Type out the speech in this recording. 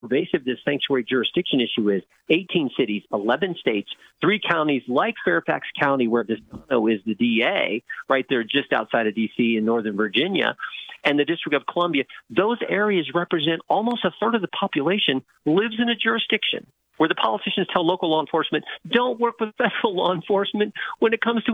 pervasive this sanctuary jurisdiction issue is. 18 cities, 11 states, 3 counties like Fairfax County, where Vistano is the DA, right there just outside of D.C. in Northern Virginia, and the District of Columbia. Those areas represent almost a third of the population lives in a jurisdiction where the politicians tell local law enforcement, don't work with federal law enforcement when it comes to